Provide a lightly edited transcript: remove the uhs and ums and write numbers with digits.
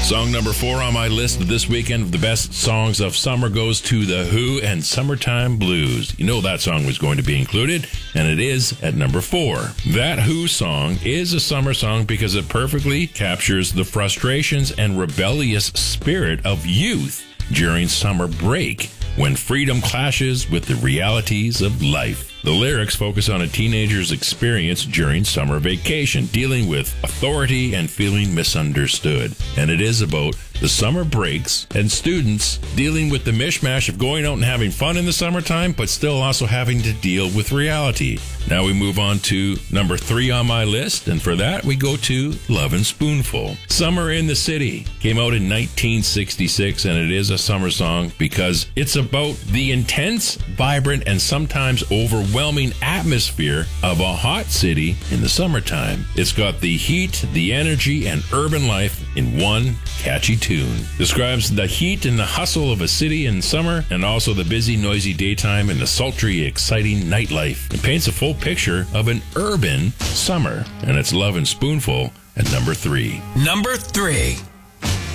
Song number 4 on my list of this weekend of the best songs of summer goes to The Who and Summertime Blues. You know that song was going to be included, and it is at number 4. That Who song is a summer song because it perfectly captures the frustrations and rebellious spirit of youth during summer break, when freedom clashes with the realities of life. The lyrics focus on a teenager's experience during summer vacation, dealing with authority and feeling misunderstood. And it is about the summer breaks and students dealing with the mishmash of going out and having fun in the summertime, but still also having to deal with reality. Now we move on to number 3 on my list, and for that we go to Lovin' Spoonful. Summer in the City came out in 1966, and it is a summer song because it's about the intense, vibrant, and sometimes overwhelming atmosphere of a hot city in the summertime. It's got the heat, the energy, and urban life in one catchy tune. Describes the heat and the hustle of a city in summer, and also the busy, noisy daytime and the sultry, exciting nightlife. It paints a full picture of an urban summer, and it's Lovin' Spoonful at number 3. Number 3.